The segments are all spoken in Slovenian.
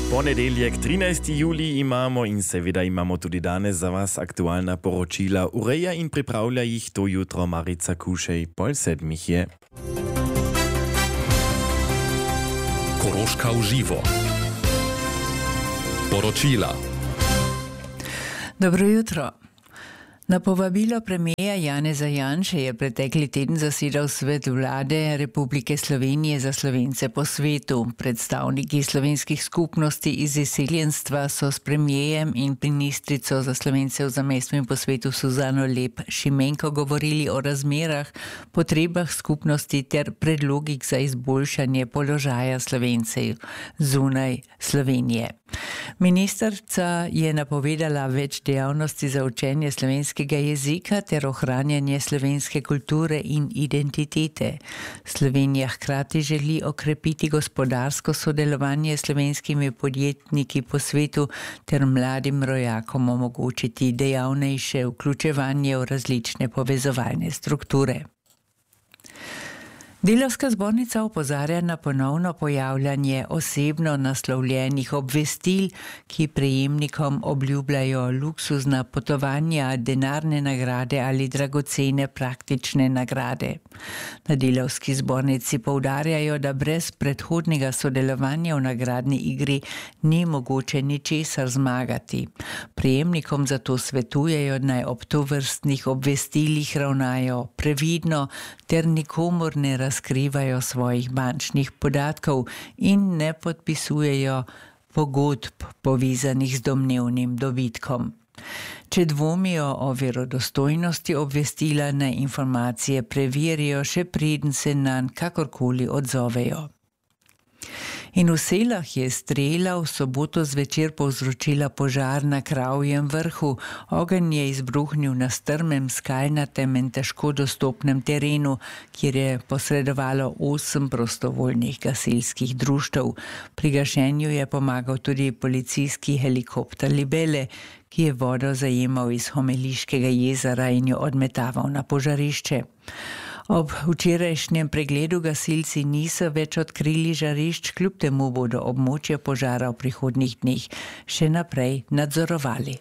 Ponedeljek 13. juli imamo in seveda imamo tudi danes za vas aktualna poročila. Ureja in pripravlja jih to jutro Marica Kušej, 6:30 je. Koroška v živo. Poročila. Dobro jutro. Na povabilo premijera Janeza Janše je pretekli teden zasedal svet vlade Republike Slovenije za Slovence po svetu. Predstavniki slovenskih skupnosti iz izseljenstva so s premijerjem in ministrico za Slovence v zamejstvu in po svetu Suzano Lep Šimenko govorili o razmerah, potrebah skupnosti ter predlogih za izboljšanje položaja Slovencev zunaj Slovenije. Ministrica je napovedala več dejavnosti za učenje slovenskega jezika ter ohranjanje slovenske kulture in identitete. Slovenija hkrati želi okrepiti gospodarsko sodelovanje s slovenskimi podjetniki po svetu ter mladim rojakom omogočiti dejavnejše vključevanje v različne povezovalne strukture. Delavska zbornica opozarja na ponovno pojavljanje osebno naslovljenih obvestil, ki prejemnikom obljubljajo luksuzna potovanja, denarne nagrade ali dragocene praktične nagrade. Na delavski zbornici poudarjajo, da brez predhodnega sodelovanja v nagradni igri ni mogoče ničesar zmagati. Prejemnikom zato svetujejo, naj ob tovrstnih obvestilih ravnajo previdno ter nikomur ne razkrivajo svojih bančnih podatkov in ne podpisujejo pogodb povezanih z domnevnim dobitkom. Če dvomijo o verodostojnosti obvestila, naj informacije preverijo, še preden se nanj kakorkoli odzovejo. In v Selah je strela v soboto zvečer povzročila požar na Kravjem vrhu. Ogenj je izbruhnil na strmem, skalnatem in težko dostopnem terenu, kjer je posredovalo 8 prostovoljnih gasilskih društev. Pri gašenju je pomagal tudi policijski helikopter Libele, ki je vodo zajemal iz Homeliškega jezera in jo odmetaval na požarišče. Ob včerajšnjem pregledu gasilci niso več odkrili žarišč, kljub temu bodo območje požara v prihodnjih dneh še naprej nadzorovali.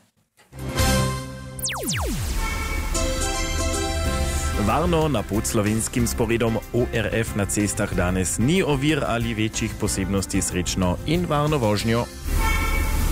Varno na podslovenskim sporedom ORF na cestah danes ni ovir ali večjih posebnosti, srečno in varno vožnjo.